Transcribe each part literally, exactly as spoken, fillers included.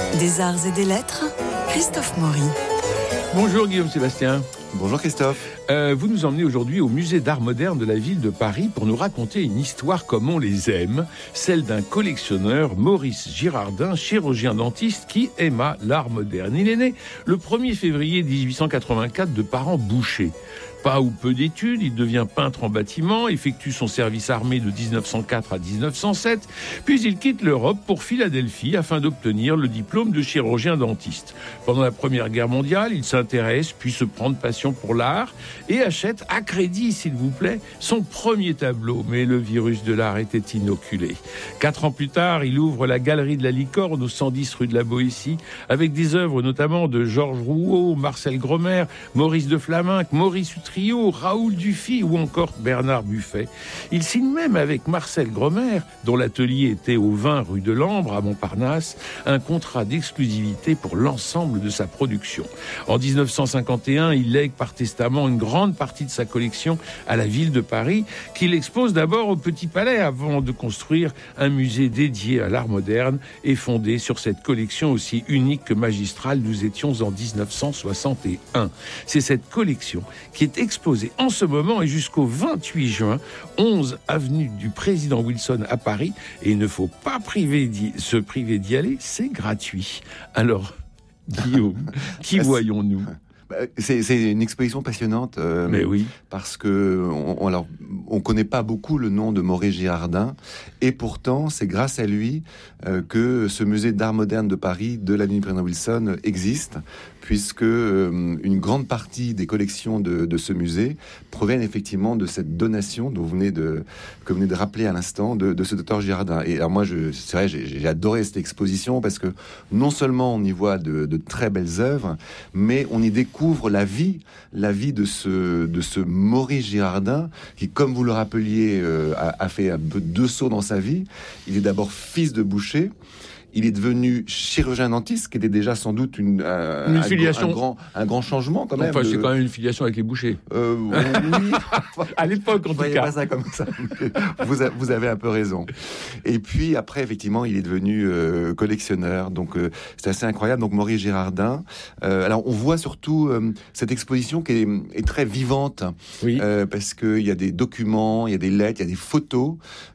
Des arts et des lettres, Christophe Maury. Bonjour Guillaume Sébastien. Bonjour Christophe. Euh, vous nous emmenez aujourd'hui au musée d'art moderne de la ville de Paris pour nous raconter une histoire comme on les aime, celle d'un collectionneur, Maurice Girardin, chirurgien dentiste qui aima l'art moderne. Il est né le premier février dix-huit cent quatre-vingt-quatre de parents bouchers. Pas ou peu d'études, il devient peintre en bâtiment, effectue son service armé de dix-neuf cent quatre à dix-neuf cent sept, puis il quitte l'Europe pour Philadelphie afin d'obtenir le diplôme de chirurgien dentiste. Pendant la Première Guerre mondiale, il s'intéresse puis se prend de passion pour l'art et achète à crédit, s'il vous plaît, son premier tableau. Mais le virus de l'art était inoculé. Quatre ans plus tard, il ouvre la Galerie de la Licorne au cent dix rue de la Boétie, avec des œuvres notamment de Georges Rouault, Marcel Gromer, Maurice de Flamenc, Maurice Utrillo, Raoul Dufy ou encore Bernard Buffet. Il signe même avec Marcel Gromer, dont l'atelier était au vingt rue de l'Ambre à Montparnasse, un contrat d'exclusivité pour l'ensemble de sa production. En dix-neuf cent cinquante et un, il lègue par testament une grande partie de sa collection à la ville de Paris, qu'il expose d'abord au Petit Palais avant de construire un musée dédié à l'art moderne et fondé sur cette collection aussi unique que magistrale. Nous étions en dix-neuf cent soixante et un. C'est cette collection qui est exposée en ce moment et jusqu'au vingt-huit juin, onze avenue du Président Wilson à Paris, et il ne faut pas priver d'y, se priver d'y aller, c'est gratuit. Alors, Guillaume, qui voyons-nous ? C'est, c'est une exposition passionnante. Euh, Mais oui. Parce que on, on, alors, on connaît pas beaucoup le nom de Maurice Girardin, et pourtant, c'est grâce à lui euh, que ce musée d'art moderne de Paris, de l'avenue Président Wilson, existe, puisque euh, une grande partie des collections de, de ce musée proviennent effectivement de cette donation dont vous venez de, que vous venez de rappeler à l'instant, de, de ce docteur Girardin. Et alors moi, je, c'est vrai, j'ai, j'ai adoré cette exposition parce que non seulement on y voit de, de très belles œuvres, mais on y découvre la vie, la vie de ce, de ce Maurice Girardin, qui, comme vous le rappeliez, euh, a, a fait un peu deux sauts dans sa vie. Il est d'abord fils de boucher. Il est devenu chirurgien dentiste, qui était déjà sans doute une, euh, une un, filiation. Un, grand, un grand changement quand même. Enfin, c'est de... quand même une filiation avec les bouchers. Euh, oui. À l'époque, en tout cas. Pas ça comme ça. vous, a, vous avez un peu raison. Et puis après, effectivement, il est devenu euh, collectionneur. Donc euh, c'est assez incroyable. Donc Maurice Girardin. Euh, alors on voit surtout euh, cette exposition qui est, est très vivante, oui. euh, parce qu'il y a des documents, il y a des lettres, il y a des photos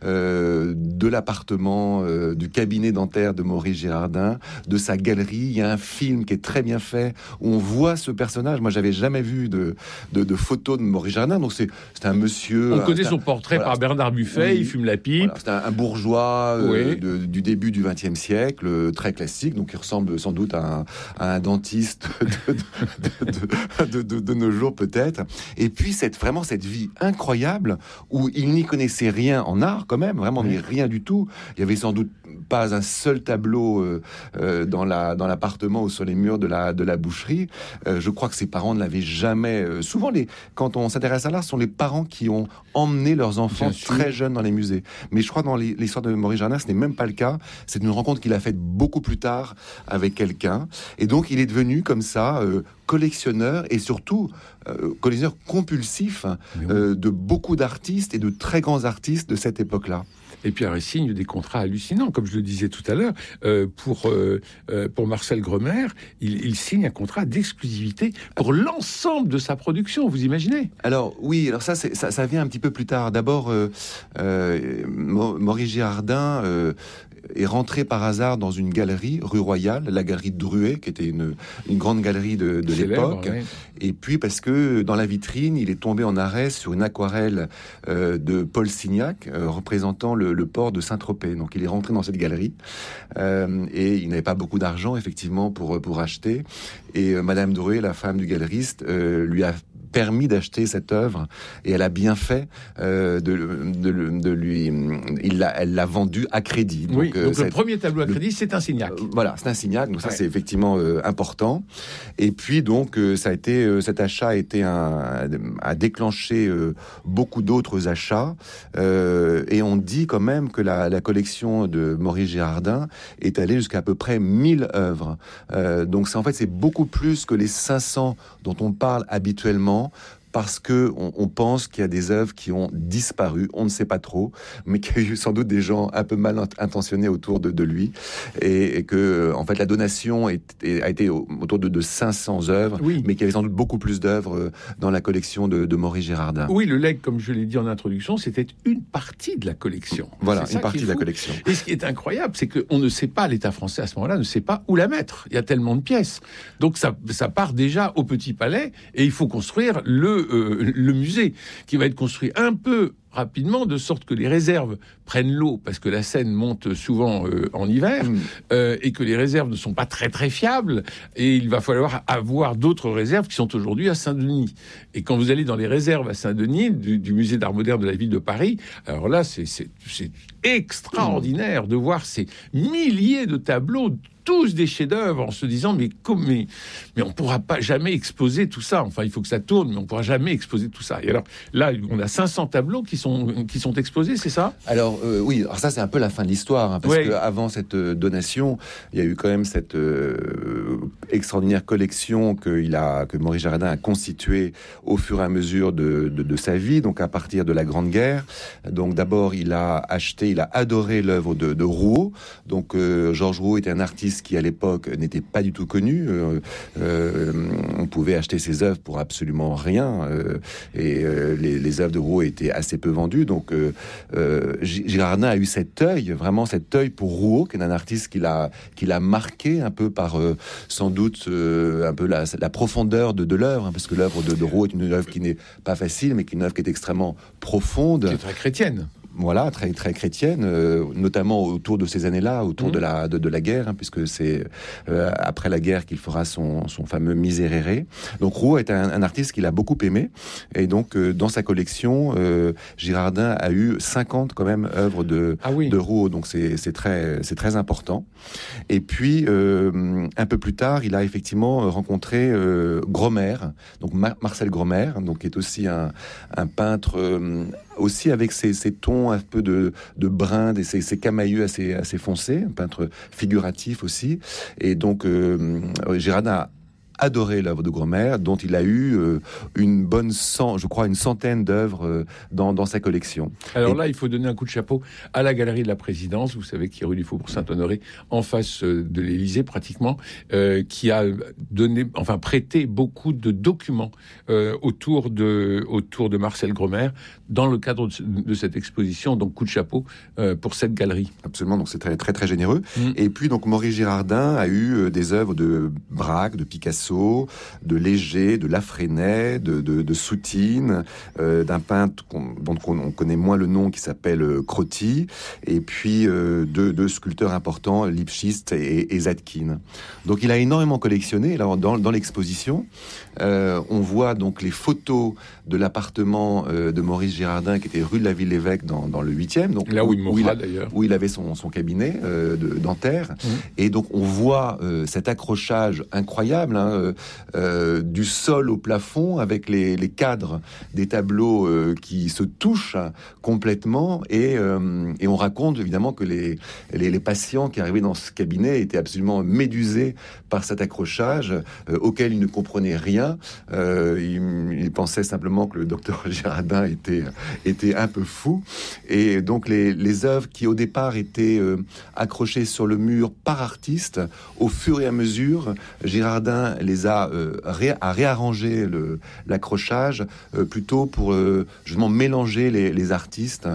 euh, de l'appartement, euh, du cabinet dentaire de Maurice Girardin, de sa galerie. Il y a un film qui est très bien fait où on voit ce personnage. Moi, j'avais jamais vu de, de, de photos de Maurice Girardin. Donc c'est, c'est un monsieur. On connaît un, son portrait voilà, par Bernard Buffet. Oui, il fume la pipe. Voilà, c'est un, un bourgeois euh, oui. de, du début du vingtième siècle, euh, très classique. Donc il ressemble sans doute à un, à un dentiste de, de, de, de, de, de nos jours peut-être. Et puis cette vraiment cette vie incroyable où il n'y connaissait rien en art quand même, vraiment mais rien du tout. Il y avait sans doute pas un seul tableau euh, euh, dans la dans l'appartement ou sur les murs de la de la boucherie. Euh, je crois que ses parents ne l'avaient jamais. Euh, souvent, les quand on s'intéresse à l'art, ce sont les parents qui ont emmené leurs enfants très jeunes dans les musées. Mais je crois que dans les, l'histoire de Maurice Girardin, ce n'est même pas le cas. C'est une rencontre qu'il a faite beaucoup plus tard avec quelqu'un, et donc il est devenu comme ça euh, collectionneur et surtout euh, collectionneur compulsif euh, de beaucoup d'artistes et de très grands artistes de cette époque-là. Et puis alors, il signe des contrats hallucinants, comme je le disais tout à l'heure. Euh, pour, euh, pour Marcel Gromer, il, il signe un contrat d'exclusivité pour l'ensemble de sa production, vous imaginez ? Alors oui, alors ça, c'est, ça, ça vient un petit peu plus tard. D'abord, euh, euh, Maurice Girardin euh, est rentré par hasard dans une galerie rue Royale, la galerie de Druet, qui était une, une grande galerie de, de l'époque. Ouais. Et puis parce que dans la vitrine, il est tombé en arrêt sur une aquarelle euh, de Paul Signac, euh, représentant le, le port de Saint-Tropez. Donc il est rentré dans cette galerie euh, et il n'avait pas beaucoup d'argent effectivement pour pour acheter. Et euh, Madame Druet, la femme du galeriste, euh, lui a permis d'acheter cette œuvre, et elle a bien fait euh, de, de, de lui. Il l'a, elle l'a vendu à crédit. Donc, oui, donc euh, le premier tableau à crédit, le, c'est un Signac. Euh, voilà, c'est un Signac. Donc ça, ouais. C'est effectivement euh, important. Et puis donc, euh, ça a été, euh, cet achat a été un, a déclenché euh, beaucoup d'autres achats. Euh, et on dit quand même que la, la collection de Maurice Girardin est allée jusqu'à à peu près mille œuvres. Euh, donc c'est en fait c'est beaucoup plus que les cinq cents dont on parle habituellement parce que on, on pense qu'il y a des œuvres qui ont disparu, on ne sait pas trop, mais qu'il y a eu sans doute des gens un peu mal intentionnés autour de, de lui, et, et que en fait la donation est, est, a été autour de, de cinq cents œuvres, oui. mais qu'il y avait sans doute beaucoup plus d'œuvres dans la collection de, de Maurice Girardin. Oui, le legs, comme je l'ai dit en introduction, c'était une partie de la collection. Voilà, une partie de la collection. Et ce qui est incroyable, c'est qu'on ne sait pas, l'État français à ce moment-là ne sait pas où la mettre. Il y a tellement de pièces. Donc ça, ça part déjà au Petit Palais, et il faut construire le, euh, le musée, qui va être construit un peu rapidement, de sorte que les réserves prennent l'eau, parce que la Seine monte souvent euh, en hiver, mmh. euh, et que les réserves ne sont pas très très fiables, et il va falloir avoir d'autres réserves qui sont aujourd'hui à Saint-Denis. Et quand vous allez dans les réserves à Saint-Denis, du, du musée d'art moderne de la ville de Paris, alors là, c'est, c'est, c'est extraordinaire mmh. de voir ces milliers de tableaux, tous des chefs-d'œuvre, en se disant mais comme mais, mais on pourra pas jamais exposer tout ça. Enfin, il faut que ça tourne, mais on pourra jamais exposer tout ça. Et alors là, on a cinq cents tableaux qui sont qui sont exposés, c'est ça ? Alors euh, oui, alors ça c'est un peu la fin de l'histoire, hein, parce ouais. que avant cette euh, donation, il y a eu quand même cette euh, extraordinaire collection que il a que Maurice Girardin a constituée au fur et à mesure de, de de sa vie, donc à partir de la Grande Guerre. Donc d'abord, il a acheté, il a adoré l'œuvre de, de Rouault. Donc euh, Georges Rouault était un artiste qui à l'époque n'était pas du tout connu. Euh, euh, on pouvait acheter ses œuvres pour absolument rien, euh, et euh, les, les œuvres de Rouault étaient assez peu vendues. Donc euh, euh, Girardin a eu cet œil, vraiment cet œil pour Rouault, qui est un artiste qui l'a, qui l'a marqué un peu par euh, sans doute euh, un peu la, la profondeur de, de l'œuvre, hein, parce que l'œuvre de, de Rouault est une œuvre qui n'est pas facile, mais qui est une œuvre qui est extrêmement profonde. Qui est très chrétienne. Voilà, très très chrétienne, euh, notamment autour de ces années-là, autour mmh. de la de, de la guerre, hein, puisque c'est euh, après la guerre qu'il fera son son fameux Miserere. Donc Rouault est un, un artiste qu'il a beaucoup aimé, et donc euh, dans sa collection, euh, Girardin a eu cinquante quand même œuvres de ah oui. de Rouault, donc c'est c'est très c'est très important. Et puis euh, un peu plus tard, il a effectivement rencontré euh, Gromer, donc Mar- Marcel Gromer, donc qui est aussi un un peintre euh, aussi avec ses, ses tons un peu de, de brun, et ses, ses camailleux assez, assez foncés, un peintre figuratif aussi. Et donc, euh, Girardin a adoré l'œuvre de Gromer, dont il a eu euh, une bonne cent, je crois une centaine d'œuvres euh, dans, dans sa collection. Alors et... là, il faut donner un coup de chapeau à la Galerie de la Présidence, vous savez, qui est rue du Faubourg Saint-Honoré, en face euh, de l'Élysée pratiquement, euh, qui a donné, enfin prêté beaucoup de documents euh, autour de autour de Marcel Gromer dans le cadre de, de cette exposition. Donc coup de chapeau euh, pour cette galerie. Absolument, donc c'est très très très généreux. Mmh. Et puis donc Maurice Girardin a eu euh, des œuvres de Braque, de Picasso, de Léger, de Lafresnaye, de, de, de Soutine, euh, d'un peintre qu'on, dont on connaît moins le nom, qui s'appelle euh, Crotty, et puis euh, deux, deux sculpteurs importants, Lipschitz et, et Zadkine. Donc il a énormément collectionné. Alors dans, dans l'exposition, euh, on voit donc les photos de l'appartement euh, de Maurice Girardin, qui était rue de la Ville-l'Évêque dans, dans le huitième, donc là où, où il mourra, où il a, d'ailleurs, où il avait son, son cabinet euh, de, dentaire. Mmh. Et donc on voit euh, cet accrochage incroyable, hein, Euh, euh, du sol au plafond, avec les, les cadres des tableaux euh, qui se touchent complètement, et, euh, et on raconte évidemment que les, les, les patients qui arrivaient dans ce cabinet étaient absolument médusés par cet accrochage euh, auquel ils ne comprenaient rien. Euh, ils, ils pensaient simplement que le docteur Girardin était, était un peu fou, et donc les, les œuvres qui au départ étaient euh, accrochées sur le mur par artiste, au fur et à mesure, Girardin les a euh, ré, a réarrangé le, l'accrochage euh, plutôt pour euh, justement mélanger les, les artistes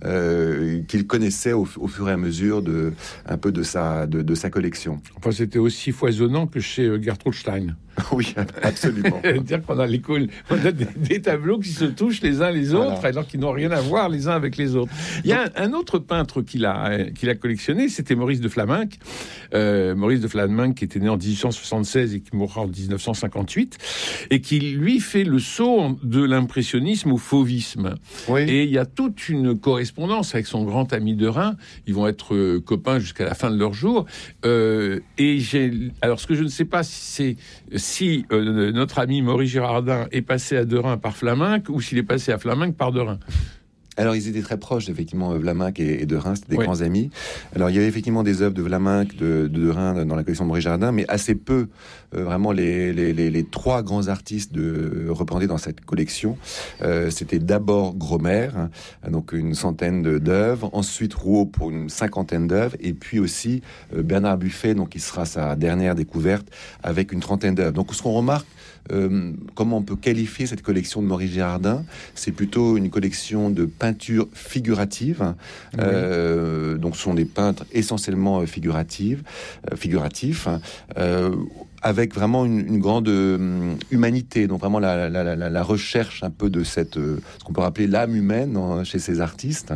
euh, qu'il connaissait au, au fur et à mesure de un peu de sa de, de sa collection. Enfin, c'était aussi foisonnant que chez euh, Gertrude Stein. Oui, absolument. C'est-à-dire qu'on a l'école, on a des, des tableaux qui se touchent les uns les autres, voilà, alors qu'ils n'ont rien à voir les uns avec les autres. Il y a un, un autre peintre qu'il a, qu'il a collectionné, c'était Maurice de Flamenc. Euh, Maurice de Flamenc, qui était né en dix-huit cent soixante-seize et qui mourra en dix-neuf cent cinquante-huit, et qui, lui, fait le saut de l'impressionnisme au fauvisme. Oui. Et il y a toute une correspondance avec son grand ami Derain. Ils vont être euh, copains jusqu'à la fin de leur jour. Euh, et j'ai... Alors, ce que je ne sais pas, c'est... si euh, notre ami Maurice Girardin est passé à Derain par Flamenc, ou s'il est passé à Flamenc par Derain. Alors, ils étaient très proches, effectivement, Vlaminck et, et Derain, c'était des oui. grands amis. Alors, il y avait effectivement des œuvres de Vlaminck, de, de Derain dans la collection de Maurice Girardin, mais assez peu, euh, vraiment, les, les, les, les trois grands artistes de, représentés dans cette collection. Euh, c'était d'abord Gromer, hein, donc une centaine de, d'œuvres, ensuite Rouault pour une cinquantaine d'œuvres, et puis aussi euh, Bernard Buffet, donc qui sera sa dernière découverte, avec une trentaine d'œuvres. Donc, ce qu'on remarque, Euh, comment on peut qualifier cette collection de Maurice Girardin? C'est plutôt une collection de peintures figuratives. Oui. Euh, donc, ce sont des peintres essentiellement figuratives, euh, figuratifs, euh, avec vraiment une, une grande euh, humanité. Donc, vraiment la, la, la, la recherche un peu de cette, euh, ce qu'on peut rappeler l'âme humaine hein, chez ces artistes.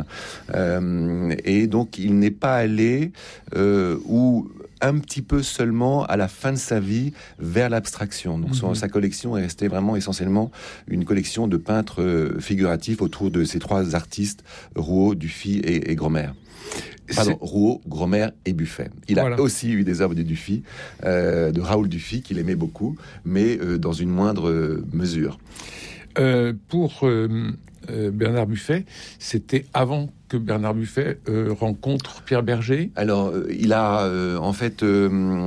Euh, et donc, il n'est pas allé euh, où un petit peu seulement à la fin de sa vie vers l'abstraction. Donc, mmh. sa collection est restée vraiment essentiellement une collection de peintres euh, figuratifs autour de ces trois artistes, Rouault, Dufy et, et Gromer. Pardon, c'est... Rouault, Gromer et Buffet. Il a voilà. aussi eu des œuvres de Dufy, euh, de Raoul Dufy, qu'il aimait beaucoup, mais euh, dans une moindre euh, mesure. Euh, pour euh, euh, Bernard Buffet, c'était avant que Bernard Buffet euh, rencontre Pierre Bergé. Alors, euh, il a euh, en fait euh,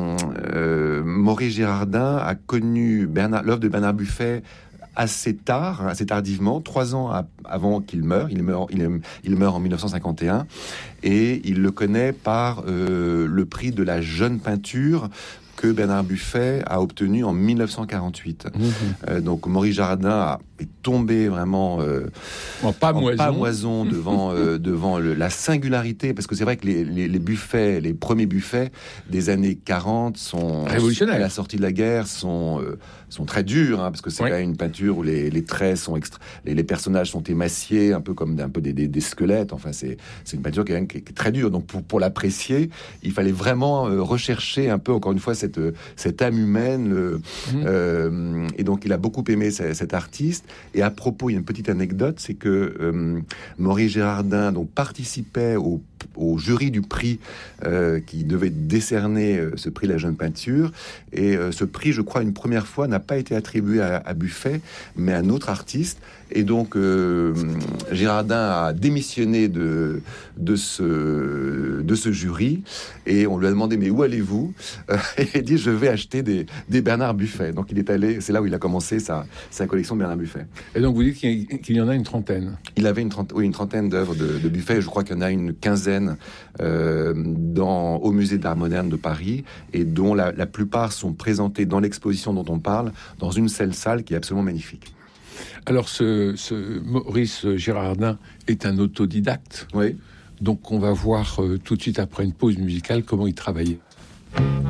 euh, Maurice Girardin a connu Bernard, l'œuvre de Bernard Buffet assez tard, assez tardivement, trois ans à, avant qu'il meure. Il meurt, il, il meurt en mille neuf cent cinquante et un, et il le connaît par euh, le prix de la jeune peinture que Bernard Buffet a obtenu en mille neuf cent quarante-huit. Mmh. Euh, donc Maurice Girardin a, est tombé vraiment euh, en pamoison, en pamoison devant, euh, devant le, la singularité, parce que c'est vrai que les, les, les Buffets, les premiers Buffets des années quarante sont révolutionnaires. À la sortie de la guerre sont, euh, sont très durs, hein, parce que c'est oui. quand même une peinture où les, les traits sont extra... les, les personnages sont émaciés, un peu comme un peu des, des, des squelettes. Enfin, c'est, c'est une peinture qui est, qui est très dure. Donc pour, pour l'apprécier, il fallait vraiment euh, rechercher un peu, encore une fois, cette, cette âme humaine. Euh, mmh. euh, et donc il a beaucoup aimé c- cet artiste. Et à propos, il y a une petite anecdote, c'est que euh, Maurice Girardin donc participait au, au jury du prix euh, qui devait décerner euh, ce prix La Jeune Peinture. Et euh, ce prix, je crois, une première fois, n'a pas été attribué à, à Buffet, mais à un autre artiste. Et donc, euh, Girardin a démissionné de, de, ce, de ce jury. Et on lui a demandé, mais où allez-vous ? euh, Et il dit, je vais acheter des, des Bernard Buffet. Donc, il est allé, c'est là où il a commencé sa, sa collection de Bernard Buffet. Et donc, vous dites qu'il, qu'il y en a une trentaine ? Il avait une, trente, oui, une trentaine d'œuvres de, de Buffet. Je crois qu'il y en a une quinzaine euh, dans, au musée d'art moderne de Paris, et dont la, la plupart sont présentées dans l'exposition dont on parle, dans une seule salle qui est absolument magnifique. Alors, ce, ce Maurice Girardin est un autodidacte. Oui. Donc, on va voir euh, tout de suite après une pause musicale comment il travaillait.